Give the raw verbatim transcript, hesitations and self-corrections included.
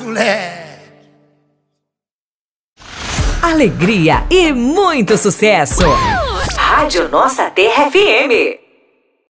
moleque! Alegria e muito sucesso. Rádio Nossa Terra F M.